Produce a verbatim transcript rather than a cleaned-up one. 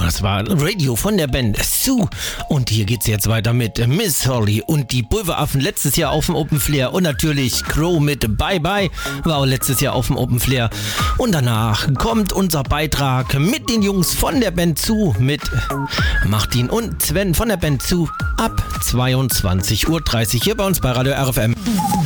Das war Radio von der Band Sue. Und hier geht's jetzt weiter mit Miss Holly und die Pulveraffen letztes Jahr auf dem Open Flair. Und natürlich Crow mit Bye Bye war auch letztes Jahr auf dem Open Flair. Und danach kommt unser Beitrag mit den Jungs von der Band Sue mit Martin und Sven von der Band Sue ab zweiundzwanzig Uhr dreißig hier bei uns bei Radio R F M.